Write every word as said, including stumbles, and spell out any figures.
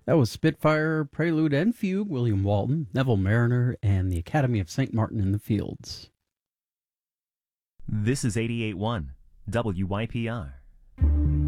That was Spitfire, Prelude and Fugue, William Walton, Neville Mariner, and the Academy of Saint Martin in the Fields. This is eighty-eight point one W Y P R.